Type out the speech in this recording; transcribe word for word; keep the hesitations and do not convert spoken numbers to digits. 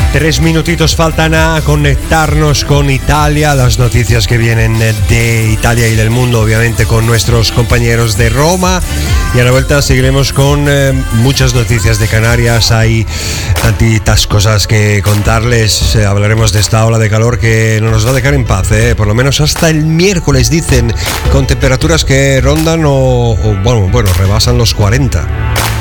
Tres minutitos faltan a conectarnos con Italia, las noticias que vienen de Italia y del mundo, obviamente con nuestros compañeros de Roma. Y a la vuelta seguiremos con eh, muchas noticias de Canarias. Hay tantitas cosas que contarles. Eh, hablaremos de esta ola de calor que no nos va a dejar en paz, eh, por lo menos hasta el miércoles, dicen, con temperaturas que rondan o, o bueno, bueno, rebasan los cuarenta.